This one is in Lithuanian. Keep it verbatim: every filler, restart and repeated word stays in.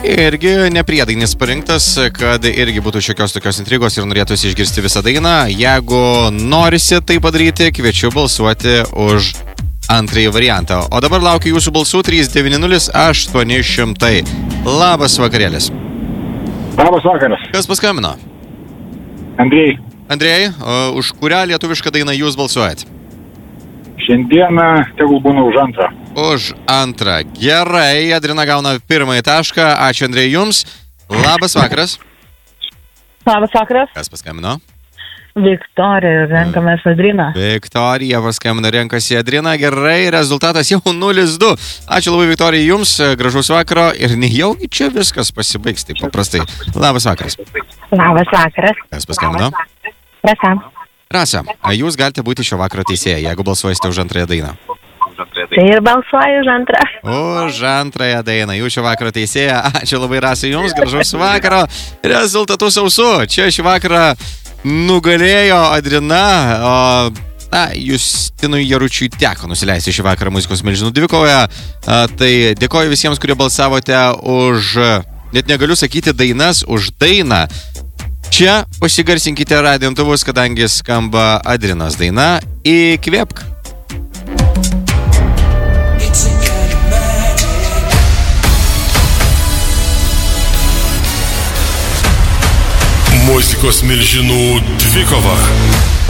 irgi nepriedainis parinktas, kad irgi būtų šiokios tokios intrigos ir norėtųsi išgirsti visą dainą. Jeigu norisi tai padaryti, kviečiu balsuoti už antrąjį variantą. O dabar laukiu jūsų balsų trys devyni nulis aštuoni šimtai. Labas vakarėlis. Labas vakaras. Kas paskambino? Andrėjai. Andrėjai, už kurią lietuvišką dainą jūs balsuojat? Šiandieną tegul būna už antrą. Už antrą. Gerai, Adrina gauna pirmąjį tašką. Ačiū, Andrėjai, jums. Labas vakaras. Labas vakaras. Kas paskambino? Viktorija, renkamės Adriną. Viktorija paskambino, renkasi Adrina. Gerai, rezultatas jau nulis du. Ačiū labai, Viktorija, jums. Gražaus vakaro. Ir nejaugi čia viskas pasibaigs taip paprastai. Labas vakaras. Labas vakaras. Kas paskambino? Rasa. Rasa, jūs galite būti šio vakaro teisėja, jeigu balsuosite už antrąją dainą. Tai ir balsuoju už antrą. Už antrąją dainą. Jūs šio vakaro teisėja. Ačiū labai, Rasa, jums. Gražaus vakaro. Rezultatus sausu. Čia šį vakarą nugalėjo Adrina. O, na, Justinui Jaručiui teko nusileisti šį vakarą muzikos milžinų dvikovoje. Tai dėkoju visiems, kurie balsavote už, net negaliu sakyti dainas, už dainą. Čia pasigarsinkite radiantuvus, kadangi skamba Adrinos daina Įkvėpk. Muzikos milžinų dvikova.